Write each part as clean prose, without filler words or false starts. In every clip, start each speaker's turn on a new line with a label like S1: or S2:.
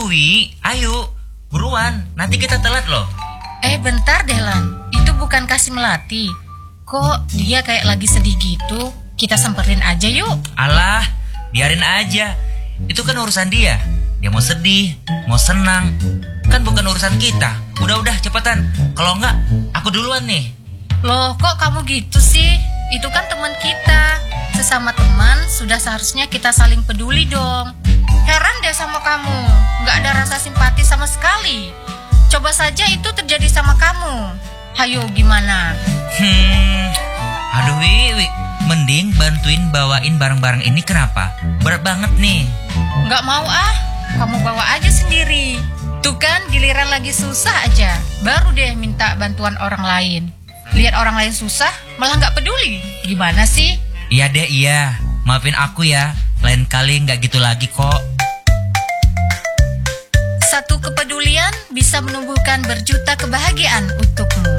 S1: Wi, ayo, buruan, nanti kita telat loh.
S2: Bentar deh Lan, itu bukan Kasih Melati. Kok dia kayak lagi sedih gitu? Kita semperin aja yuk.
S1: Alah, biarin aja. Itu kan urusan dia. Dia mau sedih, mau senang. Kan bukan urusan kita. Udah, cepetan. Kalau enggak, aku duluan nih.
S2: Loh, kok kamu gitu sih? Itu kan teman kita. Sesama teman, sudah seharusnya kita saling peduli dong. Heran deh sama kamu, nggak ada rasa simpati sama sekali. Coba saja itu terjadi sama kamu. Hayo, gimana?
S1: Aduh Wi, mending bantuin bawain barang-barang ini kenapa? Berat banget nih.
S2: Nggak mau kamu bawa aja sendiri. Tuh kan, giliran lagi susah aja, baru deh minta bantuan orang lain. Lihat orang lain susah, malah nggak peduli. Gimana sih?
S1: Iya deh, iya. Maafin aku ya. Lain kali nggak gitu lagi kok.
S2: Satu kepedulian bisa menumbuhkan berjuta kebahagiaan untukmu.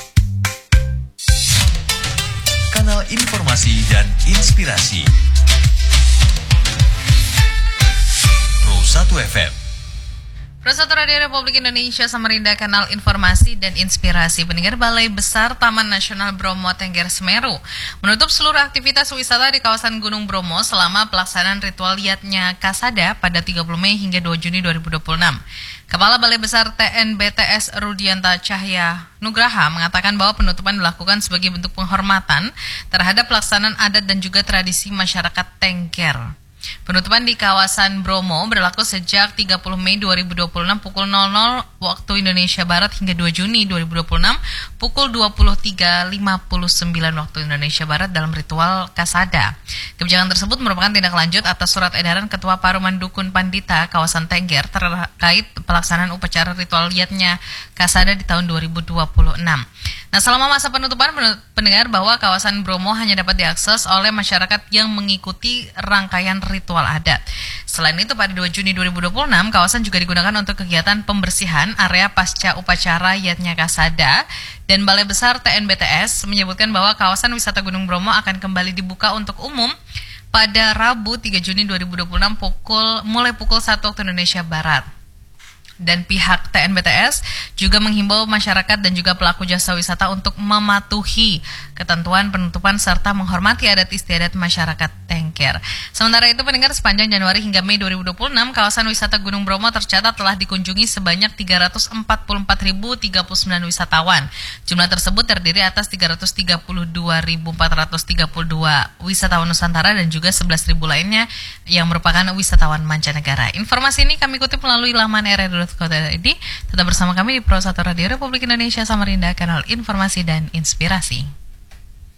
S3: Kanal informasi dan inspirasi Pro 1 FM.
S4: Pro 1 Radio Republik Indonesia Samarinda, kanal informasi dan inspirasi. Pendengar, Balai Besar Taman Nasional Bromo Tengger Semeru menutup seluruh aktivitas wisata di kawasan Gunung Bromo selama pelaksanaan ritual Yatnya Kasada pada 30 Mei hingga 2 Juni 2026. Kepala Balai Besar TNBTS Rudianta Cahya Nugraha mengatakan bahwa penutupan dilakukan sebagai bentuk penghormatan terhadap pelaksanaan adat dan juga tradisi masyarakat Tengger. Penutupan di kawasan Bromo berlaku sejak 30 Mei 2026 pukul 00 waktu Indonesia Barat hingga 2 Juni 2026 pukul 23.59 waktu Indonesia Barat dalam ritual Kasada. Kebijakan tersebut merupakan tindak lanjut atas surat edaran Ketua Paruman Dukun Pandita kawasan Tengger terkait pelaksanaan upacara ritual Yatnya Kasada di tahun 2026. Nah, selama masa penutupan, pendengar, bahwa kawasan Bromo hanya dapat diakses oleh masyarakat yang mengikuti rangkaian ritual adat. Selain itu, pada 2 Juni 2026, kawasan juga digunakan untuk kegiatan pembersihan area pasca upacara Yatnya Kasada, dan Balai Besar TNBTS menyebutkan bahwa kawasan wisata Gunung Bromo akan kembali dibuka untuk umum pada Rabu 3 Juni 2026 mulai pukul 1 waktu Indonesia Barat. Dan pihak TNBTS juga menghimbau masyarakat dan juga pelaku jasa wisata untuk mematuhi ketentuan penutupan serta menghormati adat istiadat masyarakat Tengger. Sementara itu, pendengar, sepanjang Januari hingga Mei 2026, kawasan wisata Gunung Bromo tercatat telah dikunjungi sebanyak 344.039 wisatawan. Jumlah tersebut terdiri atas 332.432 wisatawan Nusantara dan juga 11.000 lainnya yang merupakan wisatawan mancanegara. Informasi ini kami kutip melalui laman rri.co.id. Tetap bersama kami di Pro 1 Radio Republik Indonesia Samarinda, kanal informasi dan inspirasi.